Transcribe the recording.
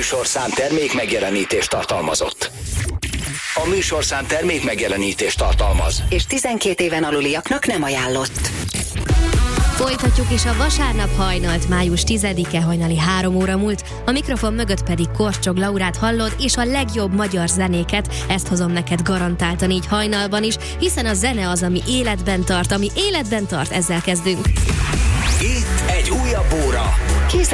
műsorszám termék megjelenítést tartalmazott. A műsorszám termék megjelenítést tartalmaz. És 12 éven aluliaknak nem ajánlott. Folytatjuk is a vasárnap hajnalt, május 10-e hajnali 3 óra múlt. A mikrofon mögött pedig Korcsog Laurát hallod, és a legjobb magyar zenéket, ezt hozom neked garantáltan így hajnalban is, hiszen a zene az, ami életben tart, ezzel kezdünk. Itt egy újabb óra.